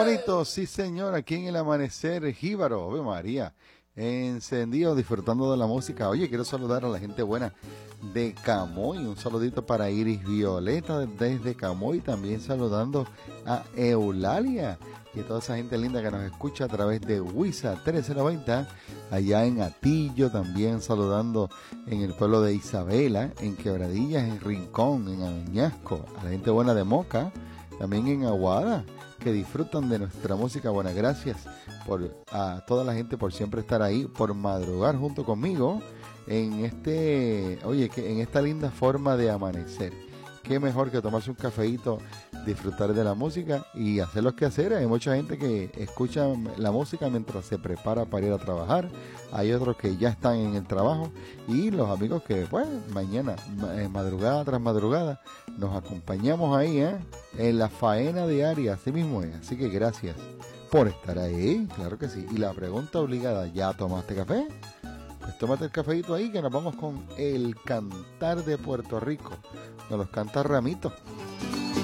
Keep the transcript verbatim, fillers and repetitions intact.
tempranito, sí señor, aquí en el amanecer, Jíbaro, Ave María, encendido, disfrutando de la música. Oye, quiero saludar a la gente buena de Camoy, un saludito para Iris Violeta desde Camoy, también saludando a Eulalia y a toda esa gente linda que nos escucha a través de Huiza trece noventa, allá en Atillo, también saludando en el pueblo de Isabela, en Quebradillas, en Rincón, en Añasco, a la gente buena de Moca, también en Aguada, que disfrutan de nuestra música. Buenas gracias por a toda la gente por siempre estar ahí, por madrugar junto conmigo en este, oye, que en esta linda forma de amanecer. Qué mejor que tomarse un cafeíto, disfrutar de la música y hacer los quehaceres. Hay mucha gente que escucha la música mientras se prepara para ir a trabajar. Hay otros que ya están en el trabajo y los amigos que, pues, mañana, madrugada tras madrugada, nos acompañamos ahí, ¿eh? En la faena diaria, así mismo es. Así que gracias por estar ahí, claro que sí. Y la pregunta obligada, ¿ya tomaste café? Pues tómate el cafeíto ahí que nos vamos con el cantar de Puerto Rico. Nos los canta Ramito.